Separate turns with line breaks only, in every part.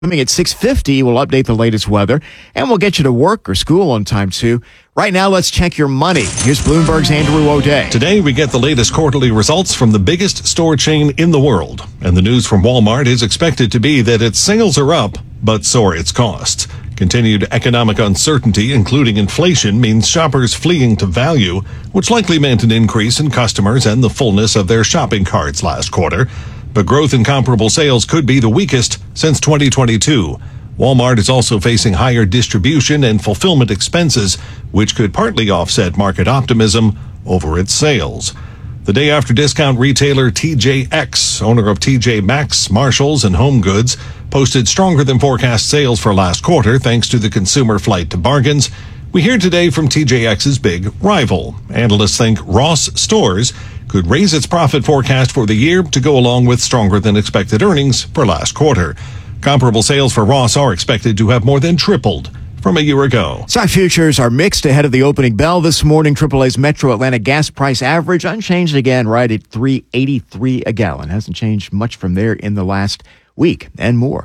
Coming at 6:50, we'll update the latest weather, and we'll get you to work or school on time, too. Right now, let's check your money. Here's Bloomberg's Andrew O'Day.
Today, we get the latest quarterly results from the biggest store chain in the world. And the news from Walmart is expected to be that its sales are up, but so are its costs. Continued economic uncertainty, including inflation, means shoppers fleeing to value, which likely meant an increase in customers and the fullness of their shopping carts last quarter. But growth in comparable sales could be the weakest since 2022. Walmart is also facing higher distribution and fulfillment expenses, which could partly offset market optimism over its sales. The day after discount retailer TJX, owner of TJ Maxx, Marshalls, and Home Goods, posted stronger than forecast sales for last quarter thanks to the consumer flight to bargains. We hear today from TJX's big rival. Analysts think Ross Stores could raise its profit forecast for the year to go along with stronger than expected earnings for last quarter. Comparable sales for Ross are expected to have more than tripled from a year ago.
Stock futures are mixed ahead of the opening bell this morning. AAA's Metro Atlanta gas price average unchanged again, right at $3.83 a gallon. Hasn't changed much from there in the last week and more.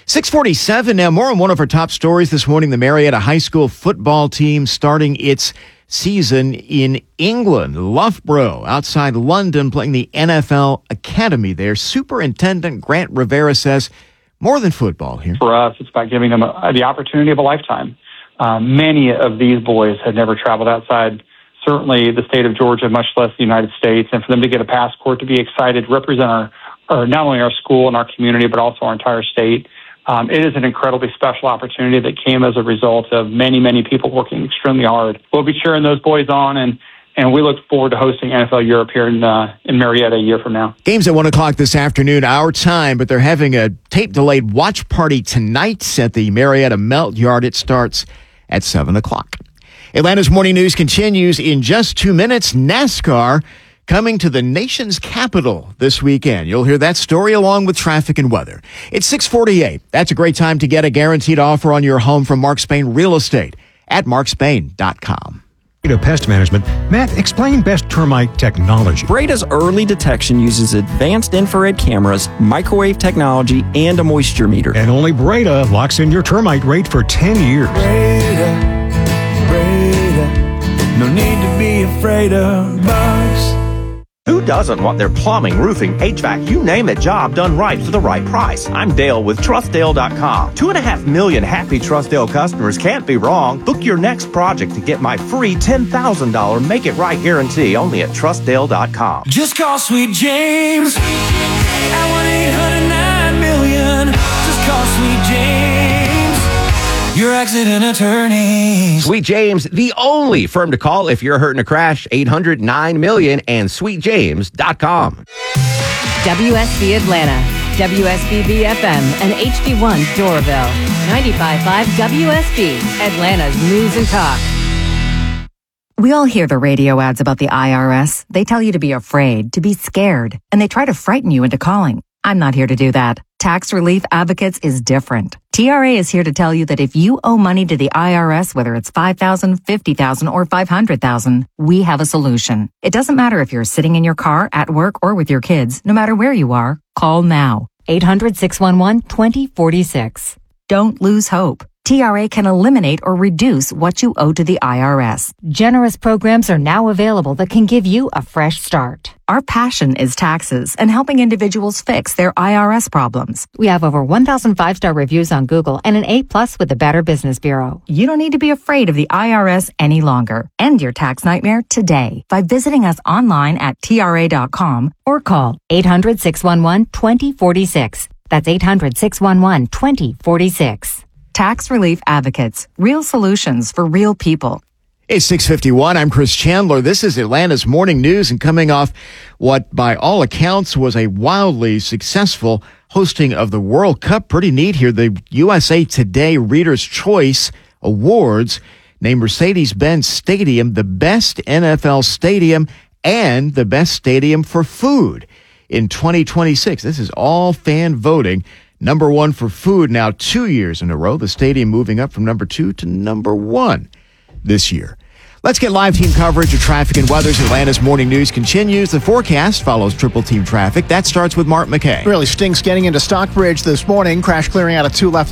6:47 now. More on one of our top stories this morning. The Marietta High School football team starting its season in England. Loughborough, outside London, playing the NFL Academy there. Superintendent Grant Rivera says more than football here.
For us, it's about giving them the opportunity of a lifetime. Many of these boys had never traveled outside, certainly the state of Georgia, much less the United States. And for them to get a passport, to be excited, represent our not only our school and our community, but also our entire state. It is an incredibly special opportunity that came as a result of many, many people working extremely hard. We'll be cheering those boys on, and we look forward to hosting NFL Europe here in Marietta a year from now.
Games at 1 o'clock this afternoon, our time, but they're having a tape-delayed watch party tonight at the Marietta Melt Yard. It starts at 7 o'clock. Atlanta's Morning News continues in just 2 minutes. NASCAR coming to the nation's capital this weekend. You'll hear that story along with traffic and weather. It's 6:48. That's a great time to get a guaranteed offer on your home from Mark Spain Real Estate at markspain.com.
Pest management. Matt, explain best termite technology.
Breda's early detection uses advanced infrared cameras, microwave technology, and a moisture meter.
And only Breda locks in your termite rate for 10 years.
Breda, no need to be afraid of bugs.
Who doesn't want their plumbing, roofing, HVAC, you name it, job done right for the right price? I'm Dale with TrustDale.com. 2.5 million happy TrustDale customers can't be wrong. Book your next project to get my free $10,000 Make It Right guarantee only at TrustDale.com.
Just call Sweet James at 1-800-9-million. Just call Sweet James, your accident attorney.
Sweet James, the only firm to call if you're hurt in a crash. 800-9-million and sweetjames.com.
WSB Atlanta, WSBB FM, and HD1 Doraville. 95.5 WSB, Atlanta's News and Talk.
We all hear the radio ads about the IRS. They tell you to be afraid, to be scared, and they try to frighten you into calling. I'm not here to do that. Tax Relief Advocates is different. TRA is here to tell you that if you owe money to the IRS, whether it's $5,000, $50,000, or $500,000, we have a solution. It doesn't matter if you're sitting in your car, at work, or with your kids. No matter where you are, call now.
800-611-2046.
Don't lose hope. TRA can eliminate or reduce what you owe to the IRS.
Generous programs are now available that can give you a fresh start.
Our passion is taxes and helping individuals fix their IRS problems.
We have over 1,000 5-star reviews on Google and an A+ with the Better Business Bureau.
You don't need to be afraid of the IRS any longer. End your tax nightmare today by visiting us online at TRA.com
or call 800-611-2046. That's 800-611-2046.
Tax Relief Advocates. Real solutions for real people.
It's 6:51. I'm Chris Chandler. This is Atlanta's Morning News, and coming off what, by all accounts, was a wildly successful hosting of the World Cup. Pretty neat here. The USA Today Reader's Choice Awards named Mercedes-Benz Stadium the best NFL stadium and the best stadium for food in 2026. This is all fan voting. Number one for food now 2 years in a row. The stadium moving up from number 2 to number 1 this year. Let's get live team coverage of traffic and weather as Atlanta's morning news continues. The forecast follows triple team traffic. That starts with Mark McKay.
Really stinks getting into Stockbridge this morning. Crash clearing out of 2 left.